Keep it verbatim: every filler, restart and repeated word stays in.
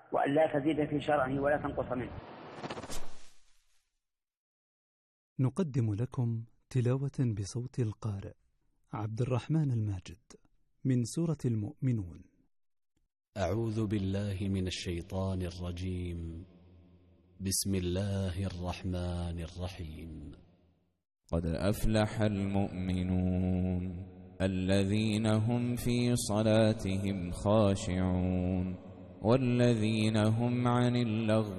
وأن لا تزيد في شرعه ولا تنقص منه. نقدم لكم تلاوة بصوت القارئ عبد الرحمن الماجد من سورة المؤمنون. أعوذ بالله من الشيطان الرجيم. بسم الله الرحمن الرحيم. قد أفلح المؤمنون الذين هم في صلاتهم خاشعون والذين هم عن اللغو